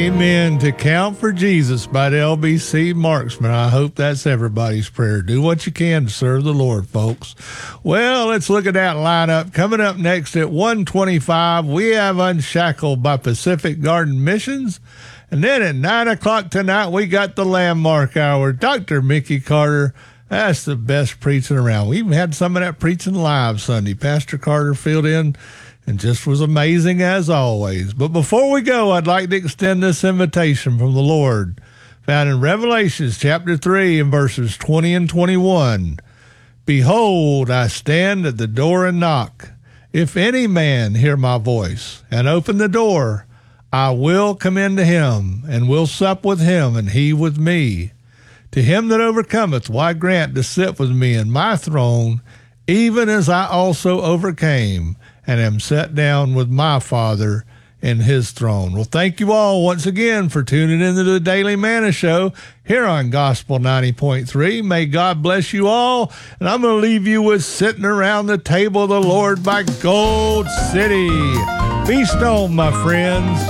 Amen. To Count for Jesus by the LBC Marksman. I hope that's everybody's prayer. Do what you can to serve the Lord, folks. Well, let's look at that lineup. Coming up next at 1:25, we have Unshackled by Pacific Garden Missions. And then at 9 o'clock tonight, we got the Landmark Hour. Dr. Mickey Carter. That's the best preaching around. We even had some of that preaching live Sunday. Pastor Carter filled in and just was amazing as always. But before we go, I'd like to extend this invitation from the Lord, found in Revelations chapter 3 and verses 20 and 21. Behold, I stand at the door and knock. If any man hear my voice and open the door, I will come into him and will sup with him and he with me. To him that overcometh will I grant to sit with me in my throne, even as I also overcame and am set down with my Father in his throne. Well, thank you all once again for tuning into the Daily Manna Show here on Gospel 90.3. May God bless you all. And I'm going to leave you with Sitting Around the Table of the Lord by Gold City. Be stoned, my friends.